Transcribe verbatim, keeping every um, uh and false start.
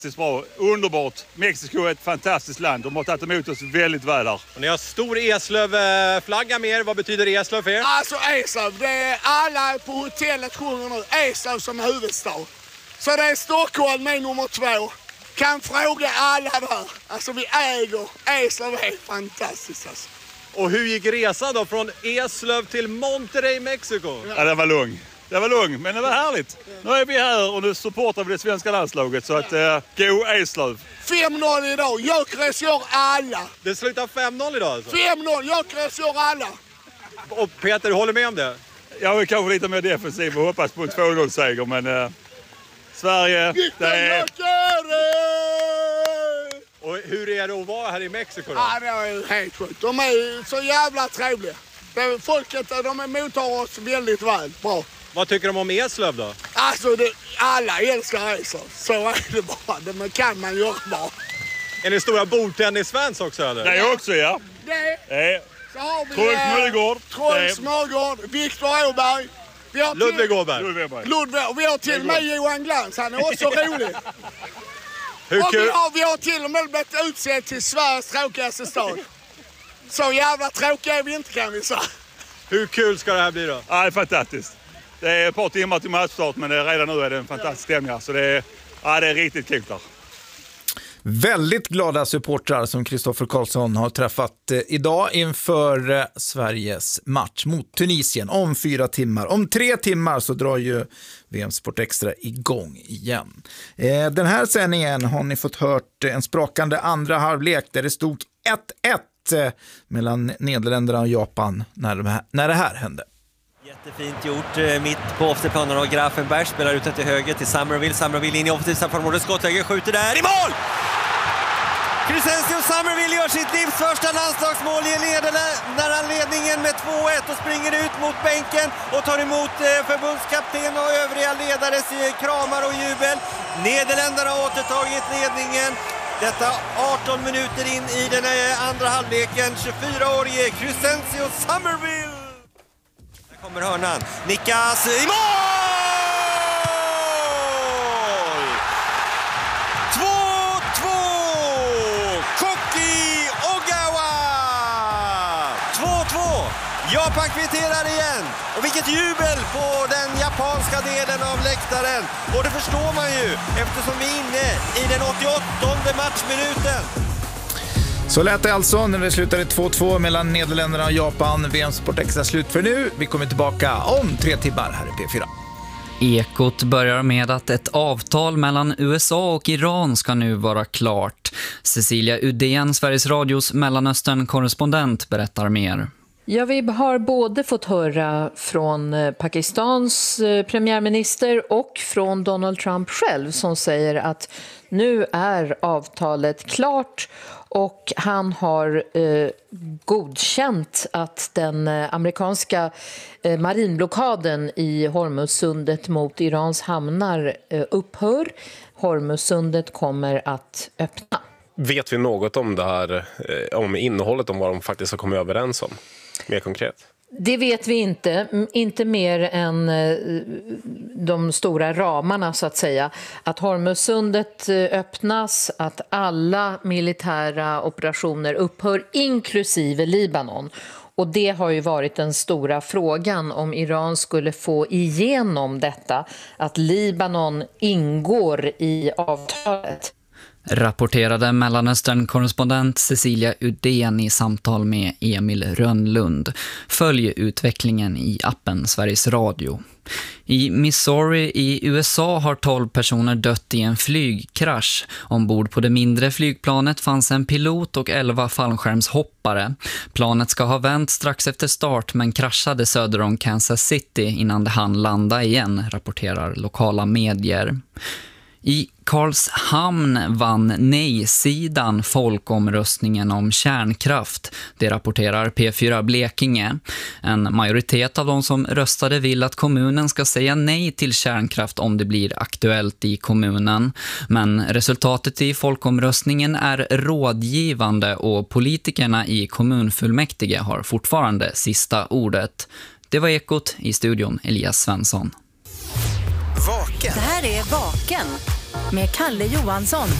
Det är bra, underbart. Mexiko är ett fantastiskt land. De har tagit emot oss väldigt väl där. Och ni har stor Eslöv-flagga med er. Vad betyder Eslöv för er? Alltså Eslöv, det är alla på hotellet sjunger nu. Eslöv som huvudstad. Så det är Stockholm med nummer två. Kan fråga alla där. Alltså vi äger. Eslöv är fantastiskt alltså. Och hur gick resan då från Eslöv till Monterrey, Mexiko? Ja, det var lugn. Det var lugn, men det var härligt. Nu är vi här och nu supportar vi det svenska landslaget. Så att, eh, go Eslöv. fem noll idag. Jökres gör alla. Det slutar fem noll idag alltså? fem noll. Jökres gör alla. Och Peter, du håller med om det? Jag är kanske lite mer defensiv och hoppas på en två noll-seger, men eh, Sverige, det är... Och hur är det att vara här i Mexiko då? Ja, det är helt sjukt. De är så jävla trevliga. Det, folket, de mottar oss väldigt väl. Bra. Vad tycker de om Eslöv då? Alltså, det, alla älskar Eslöv. Så är det bara. Det kan man göra bara. Är ni stora bordtennisfans också eller? Det är också, ja. Det är... Så har vi Troels Smörgård. Troels Smörgård, Viktor Åberg. Ludvig Åberg. Ludvig. Och vi har till och med Johan Glans. Han är också rolig. Hur och kul? vi har, vi har till och med blivit utsedd till Sveriges tråkigaste stad. Så jävla tråkiga är vi inte, kan vi säga. Hur kul ska det här bli då? Ja, det är fantastiskt. Det är ett par timmar till matchstart, men det, redan nu är det en fantastisk stämning. Så det är, ja, det är riktigt kul där. Väldigt glada supportrar som Kristoffer Karlsson har träffat eh, idag inför eh, Sveriges match mot Tunisien om fyra timmar. Om tre timmar så drar ju V M Sport Extra igång igen. Eh, den här sändningen har ni fått hört en sprakande andra halvlek där det stod ett ett eh, mellan Nederländerna och Japan när, de här, när det här hände. Jättefint gjort, mitt på offside-planen och Grafenberg spelar ut till höger till Summerville. Summerville in i offensiv straffområdet, skottläge, skjuter där, i mål! Crescencio Summerville gör sitt livs första landslagsmål i Nederländerna-ledningen med två ett och springer ut mot bänken och tar emot förbundskapten och övriga ledares kramar och jubel. Nederländerna har återtagit ledningen. Detta arton minuter in i den andra halvleken. tjugofyraårige Crescencio Summerville. Kommer hörnan. Nickas i mål! två två! Koki Ogawa! två två! Japan kvitterar igen. Och vilket jubel på den japanska delen av läktaren. Och det förstår man ju eftersom vi är inne i den åttioåttonde matchminuten. Så lät det alltså när det slutade två två mellan Nederländerna och Japan. V M Sport Extra slut för nu. Vi kommer tillbaka om tre timmar här i P fyra. Ekot börjar med att ett avtal mellan U S A och Iran ska nu vara klart. Cecilia Udén, Sveriges Radios Mellanöstern-korrespondent, berättar mer. Ja, vi har både fått höra från Pakistans premiärminister och från Donald Trump själv som säger att nu är avtalet klart och han har eh, godkänt att den amerikanska eh, marinblockaden i Hormuzsundet mot Irans hamnar eh, upphör. Hormuzsundet kommer att öppna. Vet vi något om det här, eh, om innehållet, om vad de faktiskt har kommit överens om? Mer konkret? Det vet vi inte, inte mer än de stora ramarna så att säga. Att Hormuzsundet öppnas, att alla militära operationer upphör inklusive Libanon. Och det har ju varit den stora frågan om Iran skulle få igenom detta, att Libanon ingår i avtalet. Rapporterade Mellanöstern-korrespondent Cecilia Udén i samtal med Emil Rönnlund. Följ utvecklingen i appen Sveriges Radio. I Missouri i U S A har tolv personer dött i en flygkrasch. Ombord på det mindre flygplanet fanns en pilot och elva fallskärmshoppare. Planet ska ha vänt strax efter start men kraschade söder om Kansas City innan det hann landa igen, rapporterar lokala medier. I Karlshamn vann nej-sidan folkomröstningen om kärnkraft. Det rapporterar P fyra Blekinge. En majoritet av de som röstade vill att kommunen ska säga nej till kärnkraft om det blir aktuellt i kommunen. Men resultatet i folkomröstningen är rådgivande och politikerna i kommunfullmäktige har fortfarande sista ordet. Det var Ekot, i studion Elias Svensson. Vaken. Det här är Vaken med Kalle Johansson.